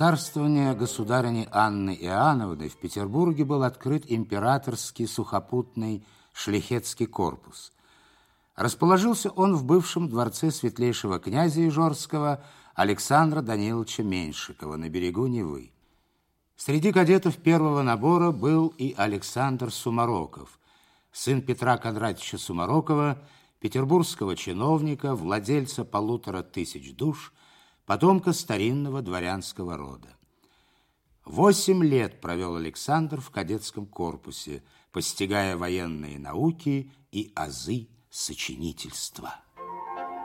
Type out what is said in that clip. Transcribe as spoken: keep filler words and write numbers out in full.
царствования государыни Анны Иоанновны в Петербурге был открыт императорский сухопутный шляхетский корпус. Расположился он в бывшем дворце светлейшего князя Ижорского Александра Даниловича Меньшикова на берегу Невы. Среди кадетов первого набора был и Александр Сумароков, сын Петра Кондратьевича Сумарокова, петербургского чиновника, владельца полутора тысяч душ, потомка старинного дворянского рода. Восемь лет провел Александр в кадетском корпусе, постигая военные науки и азы сочинительства.